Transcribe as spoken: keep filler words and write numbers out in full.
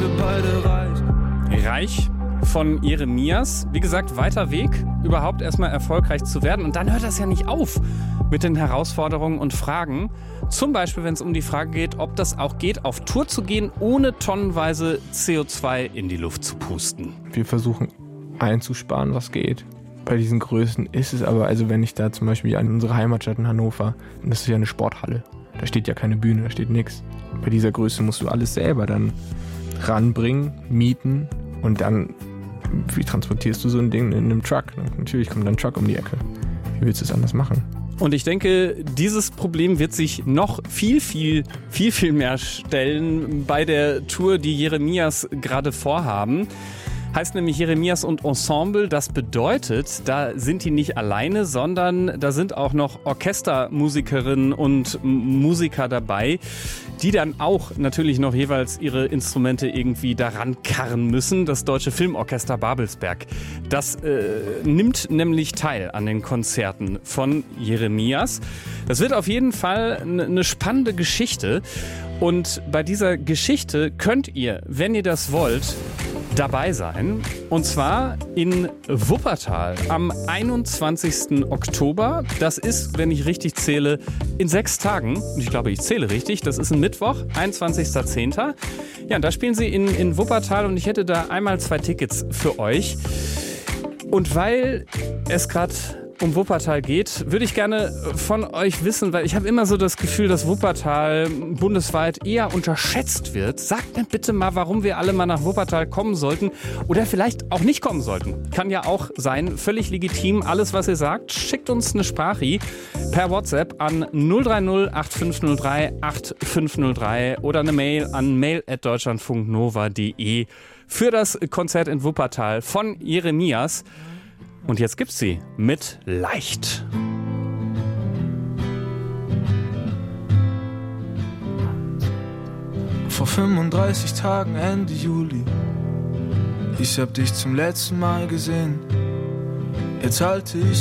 wir beide reich. Reich von Jeremias. Wie gesagt, weiter Weg, überhaupt erstmal erfolgreich zu werden. Und dann hört das ja nicht auf mit den Herausforderungen und Fragen. Zum Beispiel, wenn es um die Frage geht, ob das auch geht, auf Tour zu gehen, ohne tonnenweise C O zwei in die Luft zu pusten. Wir versuchen einzusparen, was geht. Bei diesen Größen ist es aber, also wenn ich da zum Beispiel an unsere Heimatstadt in Hannover, das ist ja eine Sporthalle, da steht ja keine Bühne, da steht nichts. Bei dieser Größe musst du alles selber dann ranbringen, mieten und dann, wie transportierst du so ein Ding in einem Truck? Natürlich kommt dann ein Truck um die Ecke. Wie willst du es anders machen? Und ich denke, dieses Problem wird sich noch viel, viel, viel, viel mehr stellen bei der Tour, die Jeremias gerade vorhaben. Heißt nämlich Jeremias und Ensemble. Das bedeutet, da sind die nicht alleine, sondern da sind auch noch Orchestermusikerinnen und Musiker dabei, die dann auch natürlich noch jeweils ihre Instrumente irgendwie daran karren müssen. Das Deutsche Filmorchester Babelsberg. Das äh, nimmt nämlich teil an den Konzerten von Jeremias. Das wird auf jeden Fall eine spannende Geschichte. Und bei dieser Geschichte könnt ihr, wenn ihr das wollt, dabei sein. Und zwar in Wuppertal am einundzwanzigsten Oktober. Das ist, wenn ich richtig zähle, in sechs Tagen. Ich glaube, ich zähle richtig. Das ist ein Mittwoch, einundzwanzigster zehnter Ja, und da spielen sie in, in Wuppertal und ich hätte da einmal zwei Tickets für euch. Und weil es gerade um Wuppertal geht, würde ich gerne von euch wissen, weil ich habe immer so das Gefühl, dass Wuppertal bundesweit eher unterschätzt wird. Sagt mir bitte mal, warum wir alle mal nach Wuppertal kommen sollten oder vielleicht auch nicht kommen sollten. Kann ja auch sein, völlig legitim. Alles, was ihr sagt, schickt uns eine Sprache per WhatsApp an null drei null acht fünf null drei acht fünf null drei oder eine Mail an mail at deutschlandfunknova punkt de für das Konzert in Wuppertal von Jeremias. Und jetzt gibt's sie mit Leicht. Vor fünfunddreißig Tagen Ende Juli, ich hab dich zum letzten Mal gesehen. Jetzt halte ich